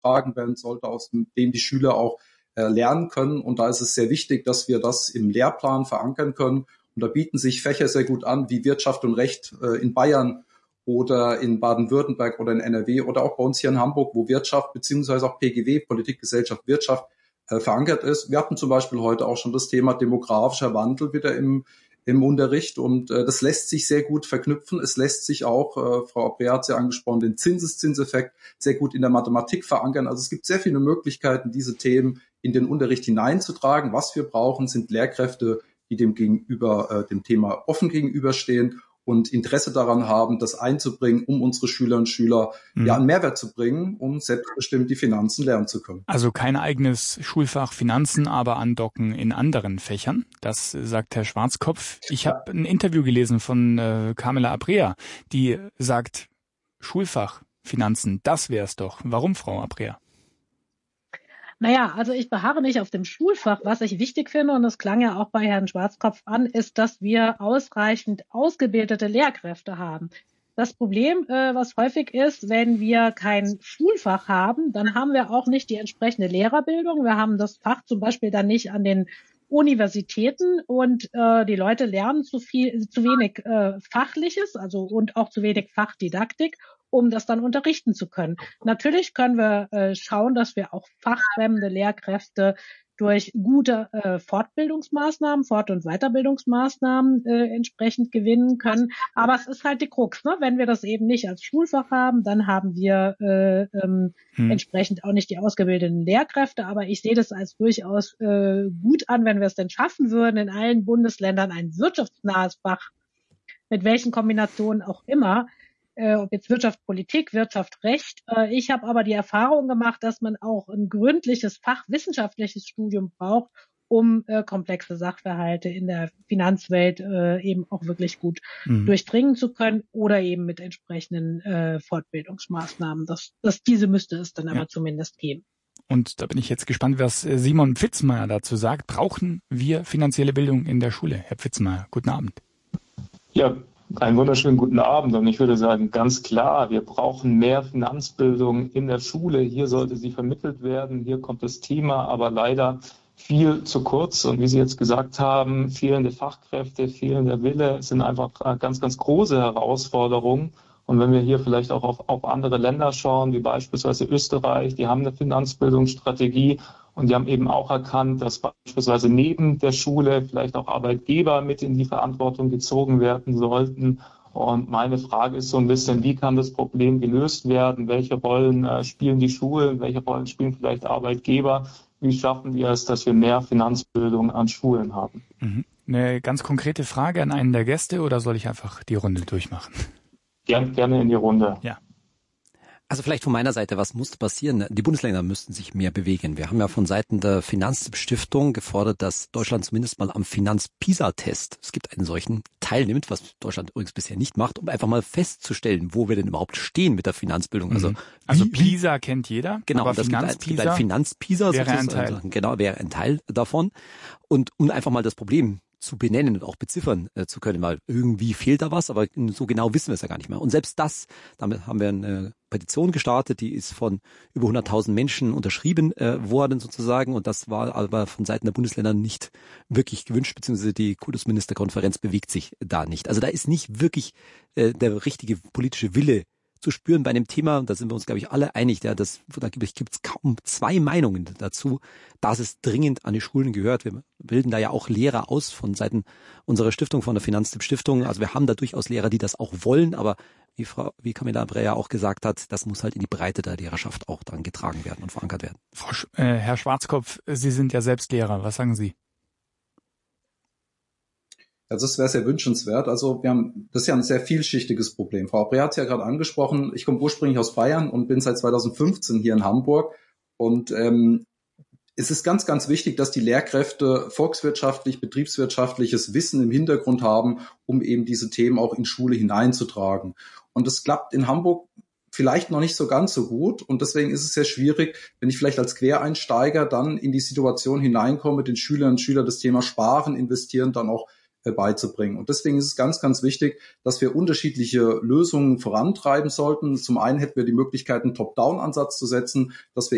beigetragen werden sollte, aus dem die Schüler auch lernen können. Und da ist es sehr wichtig, dass wir das im Lehrplan verankern können. Und da bieten sich Fächer sehr gut an, wie Wirtschaft und Recht in Bayern oder in Baden-Württemberg oder in NRW oder auch bei uns hier in Hamburg, wo Wirtschaft beziehungsweise auch PGW, Politik, Gesellschaft, Wirtschaft, verankert ist. Wir hatten zum Beispiel heute auch schon das Thema demografischer Wandel wieder im Unterricht und das lässt sich sehr gut verknüpfen. Es lässt sich auch, Frau Aprea hat es ja angesprochen, den Zinseszinseffekt sehr gut in der Mathematik verankern. Also es gibt sehr viele Möglichkeiten, diese Themen in den Unterricht hineinzutragen. Was wir brauchen, sind Lehrkräfte, die dem Thema offen gegenüberstehen und Interesse daran haben, das einzubringen, um unsere Schüler und Schüler einen Mehrwert zu bringen, um selbstbestimmt die Finanzen lernen zu können. Also kein eigenes Schulfach Finanzen, aber andocken in anderen Fächern. Das sagt Herr Schwarzkopf. Ich habe ein Interview gelesen von Carmela Aprea, die sagt, Schulfach Finanzen, das wär's doch. Warum, Frau Aprea? Naja, also ich beharre nicht auf dem Schulfach. Was ich wichtig finde, und das klang ja auch bei Herrn Schwarzkopf an, ist, dass wir ausreichend ausgebildete Lehrkräfte haben. Das Problem, was häufig ist, wenn wir kein Schulfach haben, dann haben wir auch nicht die entsprechende Lehrerbildung. Wir haben das Fach zum Beispiel dann nicht an den Universitäten und die Leute lernen zu wenig Fachliches, also und auch zu wenig Fachdidaktik, um das dann unterrichten zu können. Natürlich können wir schauen, dass wir auch fachfremde Lehrkräfte durch gute Fortbildungsmaßnahmen, Fort- und Weiterbildungsmaßnahmen entsprechend gewinnen können. Aber es ist halt die Krux, ne? Wenn wir das eben nicht als Schulfach haben, dann haben wir entsprechend auch nicht die ausgebildeten Lehrkräfte. Aber ich sehe das als durchaus gut an, wenn wir es denn schaffen würden, in allen Bundesländern ein wirtschaftsnahes Fach, mit welchen Kombinationen auch immer, ob jetzt Wirtschaft, Politik, Wirtschaft, Recht. Ich habe aber die Erfahrung gemacht, dass man auch ein gründliches fachwissenschaftliches Studium braucht, um komplexe Sachverhalte in der Finanzwelt eben auch wirklich gut durchdringen zu können oder eben mit entsprechenden Fortbildungsmaßnahmen. Diese müsste es dann aber zumindest geben. Und da bin ich jetzt gespannt, was Simon Pfitzmeier dazu sagt. Brauchen wir finanzielle Bildung in der Schule? Herr Pfitzmeier, guten Abend. Ja, einen wunderschönen guten Abend und ich würde sagen, ganz klar, wir brauchen mehr Finanzbildung in der Schule. Hier sollte sie vermittelt werden, hier kommt das Thema aber leider viel zu kurz. Und wie Sie jetzt gesagt haben, fehlende Fachkräfte, fehlender Wille sind einfach ganz, ganz große Herausforderungen. Und wenn wir hier vielleicht auch auf andere Länder schauen, wie beispielsweise Österreich, die haben eine Finanzbildungsstrategie und die haben eben auch erkannt, dass beispielsweise neben der Schule vielleicht auch Arbeitgeber mit in die Verantwortung gezogen werden sollten. Und meine Frage ist so ein bisschen, wie kann das Problem gelöst werden? Welche Rollen spielen die Schulen? Welche Rollen spielen vielleicht Arbeitgeber? Wie schaffen wir es, dass wir mehr Finanzbildung an Schulen haben? Eine ganz konkrete Frage an einen der Gäste oder soll ich einfach die Runde durchmachen? Gerne in die Runde. Ja. Also vielleicht von meiner Seite, was muss passieren? Die Bundesländer müssten sich mehr bewegen. Wir haben ja von Seiten der Finanzstiftung gefordert, dass Deutschland zumindest mal am Finanz-PISA-Test, es gibt einen solchen, teilnimmt, was Deutschland übrigens bisher nicht macht, um einfach mal festzustellen, wo wir denn überhaupt stehen mit der Finanzbildung. Also PISA kennt jeder, genau, aber das gibt ein Finanz-PISA, wäre ein Teil. Genau, wäre ein Teil davon. Und um einfach mal das Problem zu benennen und auch beziffern zu können, weil irgendwie fehlt da was, aber so genau wissen wir es ja gar nicht mehr. Und selbst das, damit haben wir eine Petition gestartet, die ist von über 100.000 Menschen unterschrieben worden sozusagen und das war aber von Seiten der Bundesländer nicht wirklich gewünscht, beziehungsweise die Kultusministerkonferenz bewegt sich da nicht. Also da ist nicht wirklich der richtige politische Wille zu spüren bei einem Thema, und da sind wir uns, glaube ich, alle einig, da gibt es kaum zwei Meinungen dazu, dass es dringend an die Schulen gehört. Wir bilden da ja auch Lehrer aus von Seiten unserer Stiftung, von der Finanztipp-Stiftung. Also wir haben da durchaus Lehrer, die das auch wollen, aber wie Carmela Aprea auch gesagt hat, das muss halt in die Breite der Lehrerschaft auch dann getragen werden und verankert werden. Herr Schwarzkopf, Sie sind ja selbst Lehrer. Was sagen Sie? Also das wäre sehr wünschenswert. Also das ist ja ein sehr vielschichtiges Problem. Frau Aprea hat es ja gerade angesprochen. Ich komme ursprünglich aus Bayern und bin seit 2015 hier in Hamburg. Und es ist ganz, ganz wichtig, dass die Lehrkräfte volkswirtschaftlich, betriebswirtschaftliches Wissen im Hintergrund haben, um eben diese Themen auch in Schule hineinzutragen. Und das klappt in Hamburg vielleicht noch nicht so ganz so gut. Und deswegen ist es sehr schwierig, wenn ich vielleicht als Quereinsteiger dann in die Situation hineinkomme, den Schülerinnen und Schülern das Thema Sparen, Investieren dann auch beizubringen. Und deswegen ist es ganz, ganz wichtig, dass wir unterschiedliche Lösungen vorantreiben sollten. Zum einen hätten wir die Möglichkeit, einen Top-Down-Ansatz zu setzen, dass wir